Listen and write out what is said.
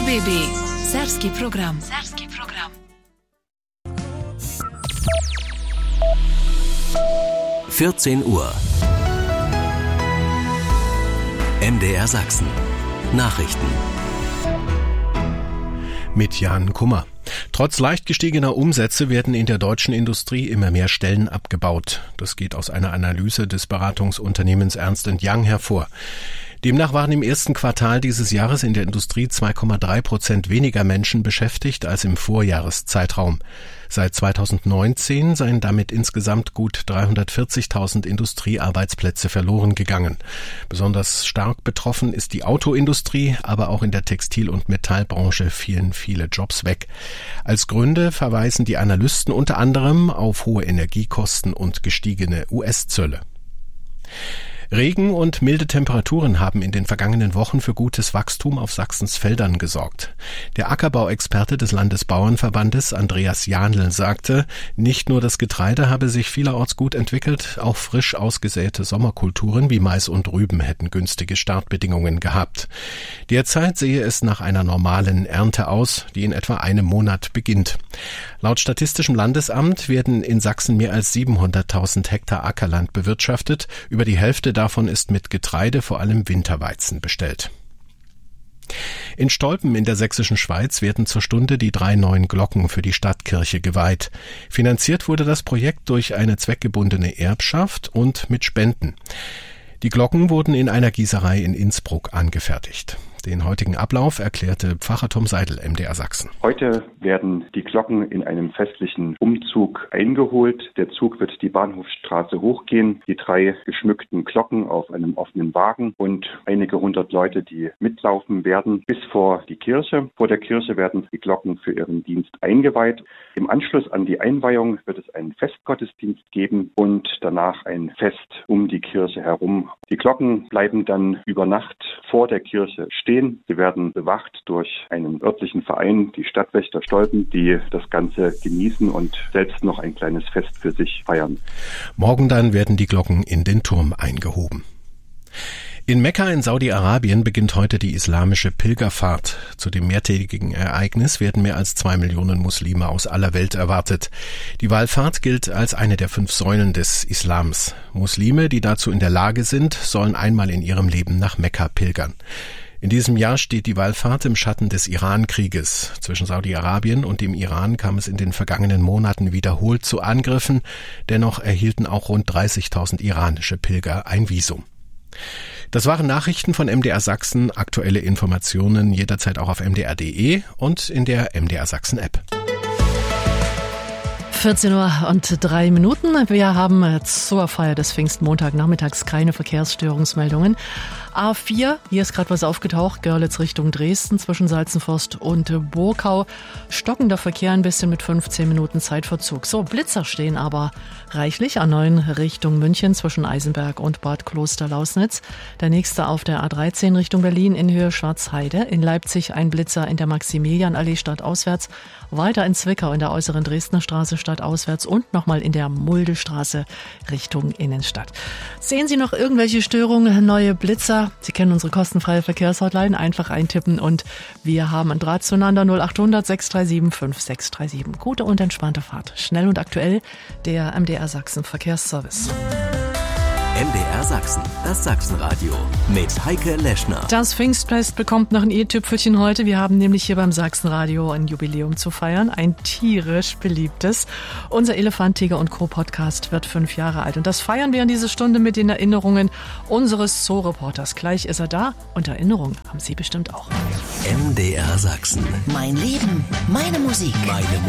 RBB Serbski program. 14 Uhr. MDR Sachsen. Nachrichten. Mit Jan Kummer. Trotz leicht gestiegener Umsätze werden in der deutschen Industrie immer mehr Stellen abgebaut. Das geht aus einer Analyse des Beratungsunternehmens Ernst & Young hervor. Demnach waren im ersten Quartal dieses Jahres in der Industrie 2,3% weniger Menschen beschäftigt als im Vorjahreszeitraum. Seit 2019 seien damit insgesamt gut 340.000 Industriearbeitsplätze verloren gegangen. Besonders stark betroffen ist die Autoindustrie, aber auch in der Textil- und Metallbranche fielen viele Jobs weg. Als Gründe verweisen die Analysten unter anderem auf hohe Energiekosten und gestiegene US-Zölle. Regen und milde Temperaturen haben in den vergangenen Wochen für gutes Wachstum auf Sachsens Feldern gesorgt. Der Ackerbauexperte des Landesbauernverbandes Andreas Janl sagte, nicht nur das Getreide habe sich vielerorts gut entwickelt, auch frisch ausgesäte Sommerkulturen wie Mais und Rüben hätten günstige Startbedingungen gehabt. Derzeit sehe es nach einer normalen Ernte aus, die in etwa einem Monat beginnt. Laut Statistischem Landesamt werden in Sachsen mehr als 700.000 Hektar Ackerland bewirtschaftet. Über die Hälfte davon ist mit Getreide, vor allem Winterweizen, bestellt. In Stolpen in der sächsischen Schweiz werden zur Stunde die 3 neuen Glocken für die Stadtkirche geweiht. Finanziert wurde das Projekt durch eine zweckgebundene Erbschaft und mit Spenden. Die Glocken wurden in einer Gießerei in Innsbruck angefertigt. Den heutigen Ablauf erklärte Pfarrer Tom Seidel, MDR Sachsen. Heute werden die Glocken in einem festlichen Umzug eingeholt. Der Zug wird die Bahnhofstraße hochgehen. Die 3 geschmückten Glocken auf einem offenen Wagen und einige hundert Leute, die mitlaufen werden, bis vor die Kirche. Vor der Kirche werden die Glocken für ihren Dienst eingeweiht. Im Anschluss an die Einweihung wird es einen Festgottesdienst geben und danach ein Fest um die Kirche herum. Die Glocken bleiben dann über Nacht vor der Kirche stehen. Sie werden bewacht durch einen örtlichen Verein, die Stadtwächter Stolpen, die das Ganze genießen und selbst noch ein kleines Fest für sich feiern. Morgen dann werden die Glocken in den Turm eingehoben. In Mekka in Saudi-Arabien beginnt heute die islamische Pilgerfahrt. Zu dem mehrtägigen Ereignis werden mehr als 2 Millionen Muslime aus aller Welt erwartet. Die Wallfahrt gilt als eine der 5 Säulen des Islams. Muslime, die dazu in der Lage sind, sollen einmal in ihrem Leben nach Mekka pilgern. In diesem Jahr steht die Wallfahrt im Schatten des Iran-Krieges. Zwischen Saudi-Arabien und dem Iran kam es in den vergangenen Monaten wiederholt zu Angriffen. Dennoch erhielten auch rund 30.000 iranische Pilger ein Visum. Das waren Nachrichten von MDR Sachsen. Aktuelle Informationen jederzeit auch auf mdr.de und in der MDR Sachsen App. 14:03 Uhr. Wir haben zur Feier des Pfingstmontagnachmittags keine Verkehrsstörungsmeldungen. A4, hier ist gerade was aufgetaucht, Görlitz Richtung Dresden zwischen Salzenforst und Burkau. Stockender Verkehr ein bisschen mit 15 Minuten Zeitverzug. So, Blitzer stehen aber reichlich. A9 Richtung München zwischen Eisenberg und Bad Kloster-Lausnitz. Der nächste auf der A13 Richtung Berlin in Höhe Schwarzheide. In Leipzig ein Blitzer in der Maximilianallee stadtauswärts. Weiter in Zwickau in der äußeren Dresdner Straße stadtauswärts und nochmal in der Muldestraße Richtung Innenstadt. Sehen Sie noch irgendwelche Störungen, neue Blitzer? Sie kennen unsere kostenfreie Verkehrshotline, einfach eintippen und wir haben ein Draht zueinander 0800 637 5637. Gute und entspannte Fahrt. Schnell und aktuell der MDR Sachsen Verkehrsservice. MDR Sachsen, das Sachsenradio mit Heike Leschner. Das Pfingstfest bekommt noch ein i-Tüpfelchen heute. Wir haben nämlich hier beim Sachsenradio ein Jubiläum zu feiern, ein tierisch beliebtes. Unser Elefant, Tiger und Co. Podcast wird 5 Jahre alt und das feiern wir in dieser Stunde mit den Erinnerungen unseres Zoo-Reporters. Gleich ist er da und Erinnerungen haben Sie bestimmt auch. MDR Sachsen. Mein Leben, meine Musik.